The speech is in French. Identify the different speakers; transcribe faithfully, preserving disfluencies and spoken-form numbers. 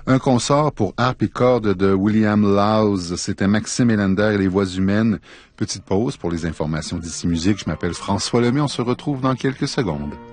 Speaker 1: Un consort pour harpe et cordes de William Lowes. C'était Maxime Ellender et les voix humaines. Petite pause pour les informations d'ici musique. Je m'appelle François Lemay. On se retrouve dans quelques secondes.